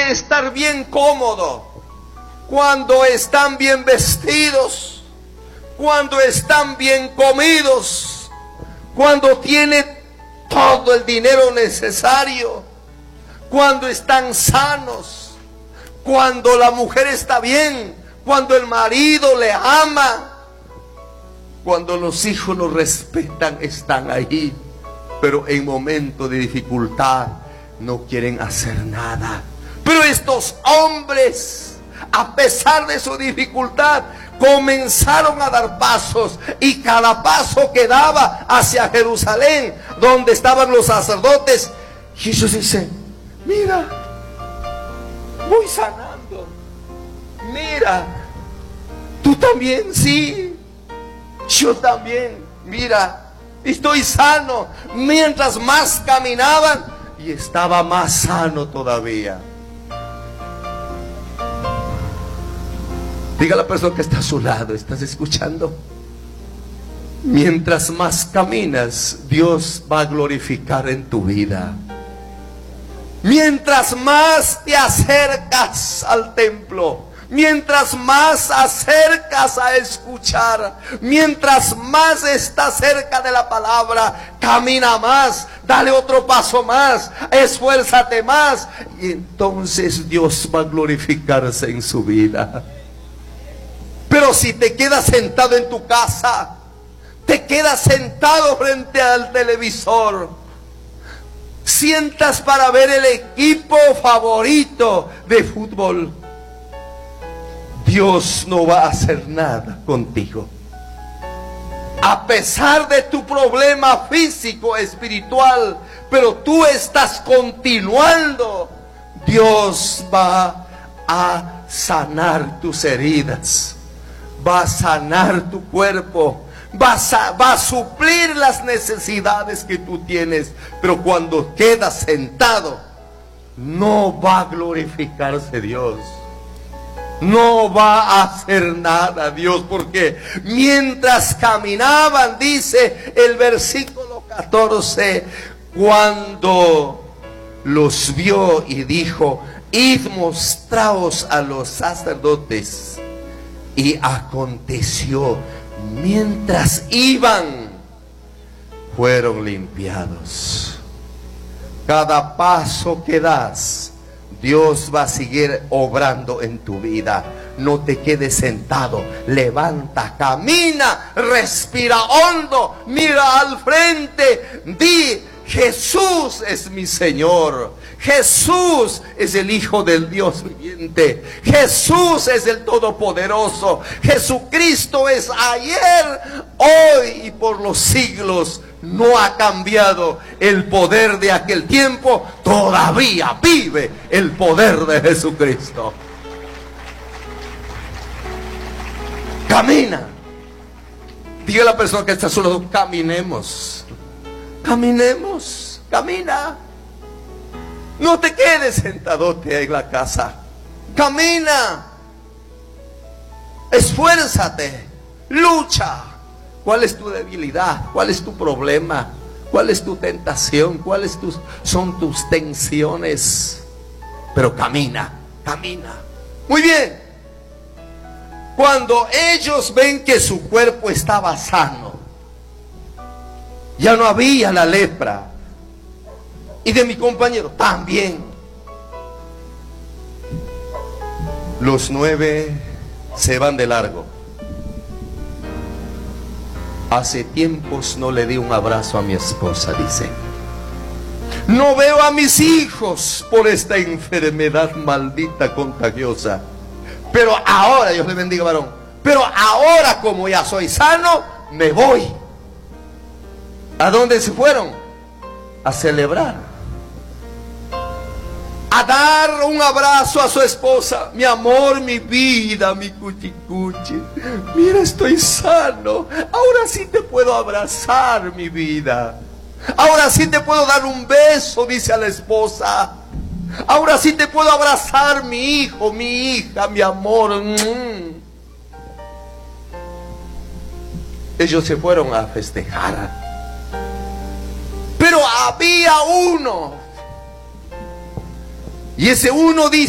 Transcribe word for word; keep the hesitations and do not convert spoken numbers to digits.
estar bien cómodo, cuando están bien vestidos, cuando están bien comidos, cuando tiene todo el dinero necesario, cuando están sanos, cuando la mujer está bien, cuando el marido le ama, cuando los hijos lo respetan, están ahí. Pero en momentos de dificultad no quieren hacer nada. Pero estos hombres, a pesar de su dificultad, comenzaron a dar pasos, y cada paso que daba hacia Jerusalén, donde estaban los sacerdotes, Jesús dice: mira, voy sanando. Mira, tú también, sí, yo también. Mira, estoy sano. Mientras más caminaban, y estaba más sano todavía. Diga a la persona que está a su lado: ¿estás escuchando? Mientras más caminas, Dios va a glorificar en tu vida. Mientras más te acercas al templo, mientras más acercas a escuchar, mientras más estás cerca de la palabra, camina más, dale otro paso más, esfuérzate más, y entonces Dios va a glorificarse en su vida. Pero si te quedas sentado en tu casa, te quedas sentado frente al televisor, sientas para ver el equipo favorito de fútbol, Dios no va a hacer nada contigo. A pesar de tu problema físico, espiritual, pero tú estás continuando, Dios va a sanar tus heridas, va a sanar tu cuerpo, va a, va a suplir las necesidades que tú tienes. Pero cuando quedas sentado, no va a glorificarse Dios, no va a hacer nada Dios, porque mientras caminaban, dice el versículo catorce, cuando los vio y dijo: id, mostraos a los sacerdotes. Y aconteció, mientras iban, fueron limpiados. Cada paso que das, Dios va a seguir obrando en tu vida. No te quedes sentado, levanta, camina, respira hondo, mira al frente, di: Jesús es mi Señor, Jesús es el Hijo del Dios viviente, Jesús es el Todopoderoso, Jesucristo es ayer, hoy y por los siglos. No ha cambiado el poder de aquel tiempo, todavía vive el poder de Jesucristo. Camina. Diga a la persona que está a su lado: caminemos. Caminemos, camina. No te quedes sentadote en la casa. Camina. Esfuérzate. Lucha. ¿Cuál es tu debilidad? ¿Cuál es tu problema? ¿Cuál es tu tentación? ¿Cuáles tus, son tus tensiones? Pero camina, camina. Muy bien. Cuando ellos ven que su cuerpo estaba sano, ya no había la lepra, y de mi compañero también, los nueve se van de largo. Hace tiempos no le di un abrazo a mi esposa, dice. No veo a mis hijos por esta enfermedad maldita contagiosa. Pero ahora, Dios le bendiga, varón, pero ahora, como ya soy sano, me voy. ¿A dónde se fueron? A celebrar, a dar un abrazo a su esposa. Mi amor, mi vida, mi cuchicuchi, mira, estoy sano. Ahora sí te puedo abrazar, mi vida. Ahora sí te puedo dar un beso, dice a la esposa. Ahora sí te puedo abrazar, mi hijo, mi hija, mi amor. Mm. Ellos se fueron a festejar. Pero había uno, y ese uno dice: